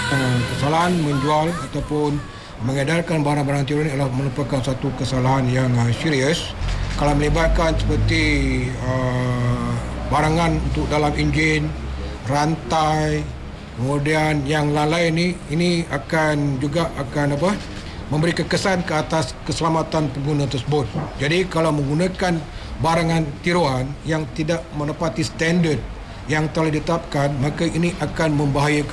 Kesalahan menjual ataupun mengedarkan barang-barang tiruan adalah merupakan satu kesalahan yang serius. Kalau melibatkan seperti barangan untuk dalam enjin, rantai, kemudian yang lain-lain ini akan memberi kekesan ke atas keselamatan pengguna tersebut. Jadi kalau menggunakan barangan tiruan yang tidak menepati standard yang telah ditetapkan, maka ini akan membahayakan